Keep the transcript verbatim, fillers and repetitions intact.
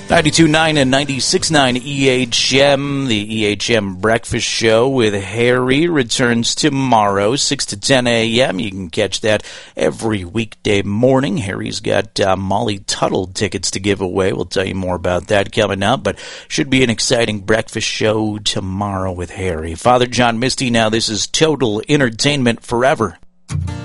ninety-two point nine and ninety-six point nine E H M, the E H M Breakfast Show with Harry returns tomorrow, six to ten a.m. You can catch that every weekday morning. Harry's got uh, Molly Tuttle tickets to give away. We'll tell you more about that coming up, but should be an exciting breakfast show tomorrow with Harry. Father John Misty, now this is Total Entertainment Forever.